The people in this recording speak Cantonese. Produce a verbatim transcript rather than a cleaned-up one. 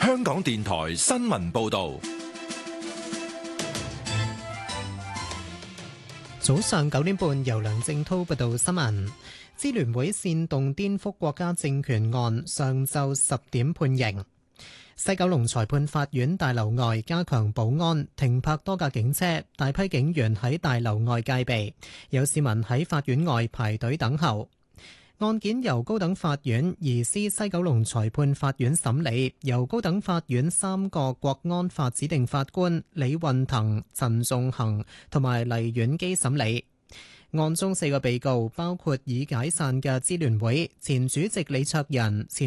香港電台新聞報道。 早上九點半，由梁正滔報道新聞。支聯會煽動顛覆國家政權案上晝十點判刑。西九龍裁判法院大樓外加強保安，停泊多架警車，大批警員喺大樓外戒備，有市民喺法院外排隊等候。案件由高等法院移師西九龍裁判法院審理，由高等法院三個國安法指定法官李運騰、陳仲衡同埋黎婉基審理。案中四個被告包括已解散嘅支聯會前主席李卓人、前